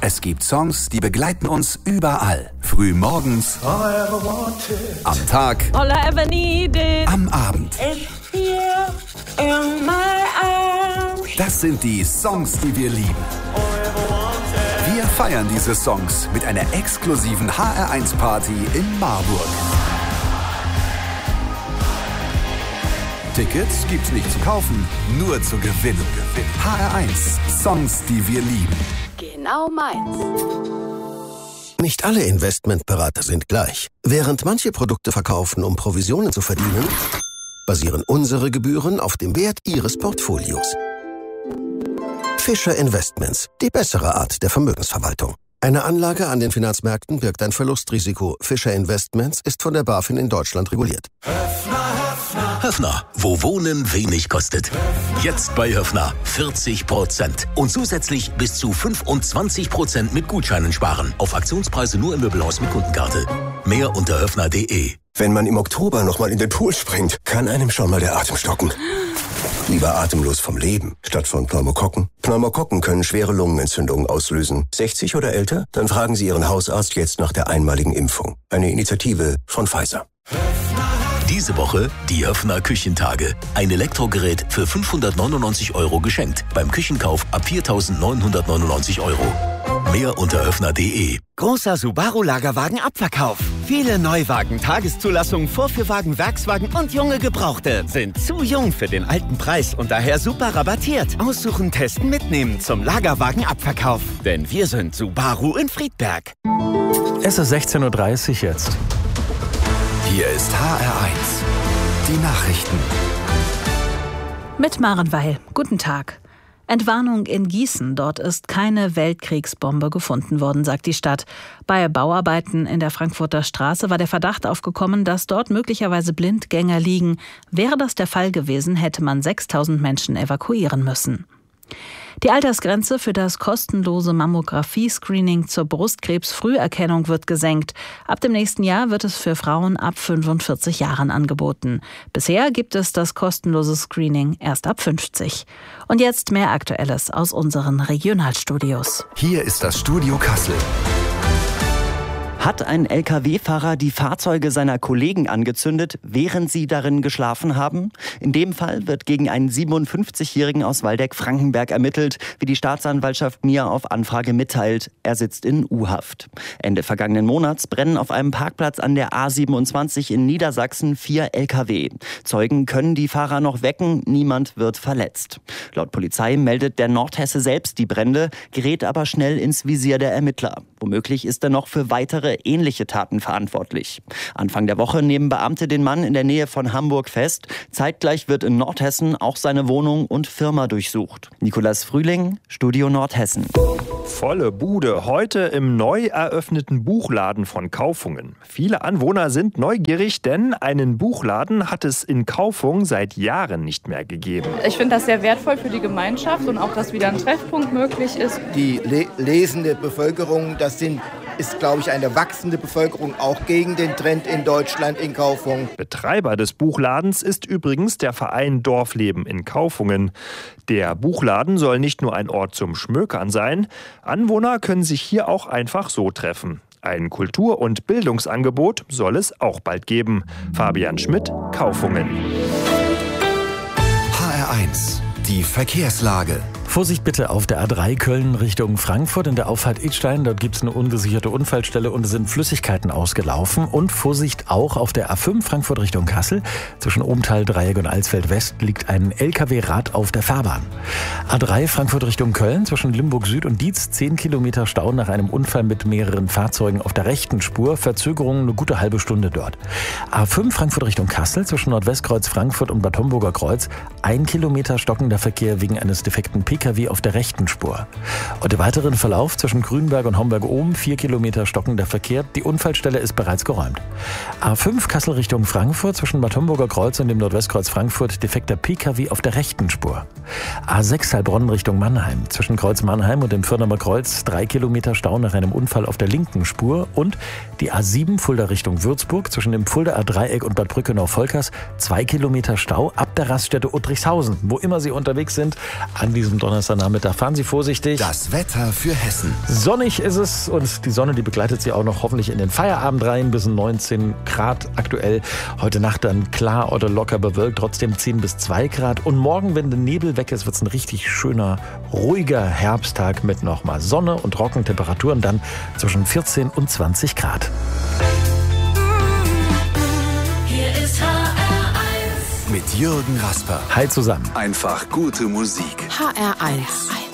Es gibt Songs, die begleiten uns überall. Früh morgens, am Tag, All I ever needed. am Abend. It's here in my arms. Das sind die Songs, die wir lieben. Wir feiern diese Songs mit einer exklusiven HR1-Party in Marburg. Tickets gibt's nicht zu kaufen, nur zu gewinnen. HR1, Songs, die wir lieben. Genau meins. Nicht alle Investmentberater sind gleich. Während manche Produkte verkaufen, um Provisionen zu verdienen, basieren unsere Gebühren auf dem Wert Ihres Portfolios. Fischer Investments, die bessere Art der Vermögensverwaltung. Eine Anlage an den Finanzmärkten birgt ein Verlustrisiko. Fischer Investments ist von der BaFin in Deutschland reguliert. Höffner, wo Wohnen wenig kostet. Jetzt bei Höffner 40% und zusätzlich bis zu 25% mit Gutscheinen sparen. Auf Aktionspreise nur im Möbelhaus mit Kundenkarte. Mehr unter höffner.de. Wenn man im Oktober nochmal in den Pool springt, kann einem schon mal der Atem stocken. Lieber atemlos vom Leben, statt von Pneumokokken. Pneumokokken können schwere Lungenentzündungen auslösen. 60 oder älter? Dann fragen Sie Ihren Hausarzt jetzt nach der einmaligen Impfung. Eine Initiative von Pfizer. Diese Woche die Höffner Küchentage. Ein Elektrogerät für 599 € geschenkt. Beim Küchenkauf ab 4.999 €. Mehr unter höffner.de. Großer Subaru-Lagerwagen-Abverkauf. Viele Neuwagen, Tageszulassungen, Vorführwagen, Werkswagen und junge Gebrauchte sind zu jung für den alten Preis und daher super rabattiert. Aussuchen, testen, mitnehmen zum Lagerwagen-Abverkauf. Denn wir sind Subaru in Friedberg. Es ist 16:30 Uhr jetzt. Hier ist HR1, die Nachrichten. Mit Maren Weil. Guten Tag. Entwarnung in Gießen. Dort ist keine Weltkriegsbombe gefunden worden, sagt die Stadt. Bei Bauarbeiten in der Frankfurter Straße war der Verdacht aufgekommen, dass dort möglicherweise Blindgänger liegen. Wäre das der Fall gewesen, hätte man 6.000 Menschen evakuieren müssen. Die Altersgrenze für das kostenlose Mammographie-Screening zur Brustkrebsfrüherkennung wird gesenkt. Ab dem nächsten Jahr wird es für Frauen ab 45 Jahren angeboten. Bisher gibt es das kostenlose Screening erst ab 50. Und jetzt mehr Aktuelles aus unseren Regionalstudios. Hier ist das Studio Kassel. Hat ein Lkw-Fahrer die Fahrzeuge seiner Kollegen angezündet, während sie darin geschlafen haben? In dem Fall wird gegen einen 57-Jährigen aus Waldeck-Frankenberg ermittelt, wie die Staatsanwaltschaft mir auf Anfrage mitteilt. Er sitzt in U-Haft. Ende vergangenen Monats brennen auf einem Parkplatz an der A27 in Niedersachsen 4 Lkw. Zeugen können die Fahrer noch wecken, niemand wird verletzt. Laut Polizei meldet der Nordhesse selbst die Brände, gerät aber schnell ins Visier der Ermittler. Womöglich ist er noch für weitere ähnliche Taten verantwortlich. Anfang der Woche nehmen Beamte den Mann in der Nähe von Hamburg fest. Zeitgleich wird in Nordhessen auch seine Wohnung und Firma durchsucht. Nikolas Frühling, Studio Nordhessen. Volle Bude heute im neu eröffneten Buchladen von Kaufungen. Viele Anwohner sind neugierig, denn einen Buchladen hat es in Kaufungen seit Jahren nicht mehr gegeben. Ich finde das sehr wertvoll für die Gemeinschaft und auch, dass wieder ein Treffpunkt möglich ist. Die lesende Bevölkerung, ist, glaube ich, eine wachsende Bevölkerung, auch gegen den Trend in Deutschland in Kaufungen. Betreiber des Buchladens ist übrigens der Verein Dorfleben in Kaufungen. Der Buchladen soll nicht nur ein Ort zum Schmökern sein, Anwohner können sich hier auch einfach so treffen. Ein Kultur- und Bildungsangebot soll es auch bald geben. Fabian Schmidt, Kaufungen. HR1, die Verkehrslage. Vorsicht bitte auf der A3 Köln Richtung Frankfurt in der Auffahrt Idstein. Dort gibt es eine ungesicherte Unfallstelle und es sind Flüssigkeiten ausgelaufen. Und Vorsicht auch auf der A5 Frankfurt Richtung Kassel. Zwischen Obenthal, Dreieck und Alsfeld West liegt ein LKW-Rad auf der Fahrbahn. A3 Frankfurt Richtung Köln zwischen Limburg Süd und Dietz 10 Kilometer Stau nach einem Unfall mit mehreren Fahrzeugen auf der rechten Spur. Verzögerung eine gute halbe Stunde dort. A5 Frankfurt Richtung Kassel zwischen Nordwestkreuz Frankfurt und Bad Homburger Kreuz 1 Kilometer stockender Verkehr wegen eines defekten PKW auf der rechten Spur. Und der weitere Verlauf zwischen Grünberg und Homberg-Ohm 4 Kilometer stockender Verkehr. Die Unfallstelle ist bereits geräumt. A5 Kassel Richtung Frankfurt zwischen Bad Homburger Kreuz und dem Nordwestkreuz Frankfurt defekter PKW auf der rechten Spur. A6 Heilbronn Richtung Mannheim zwischen Kreuz Mannheim und dem Firnamer Kreuz 3 Kilometer Stau nach einem Unfall auf der linken Spur. Und die A7 Fulda Richtung Würzburg zwischen dem Fuldaer Dreieck und Bad Brückenau-Volkers 2 Kilometer Stau ab der Raststätte Uttrichshausen. Wo immer Sie unterwegs sind, an diesem Donnerstag Donnerstagnachmittag. Fahren Sie vorsichtig. Das Wetter für Hessen. Sonnig ist es und die Sonne, die begleitet Sie auch noch hoffentlich in den Feierabend rein. Bis 19 Grad aktuell. Heute Nacht dann klar oder locker bewölkt, trotzdem 10 bis 2 Grad. Und morgen, wenn der Nebel weg ist, wird es ein richtig schöner, ruhiger Herbsttag mit nochmal Sonne und Trockentemperaturen dann zwischen 14 und 20 Grad. Hier ist HR1. Mit Jürgen Rasper. Hi zusammen. Einfach gute Musik. HR1.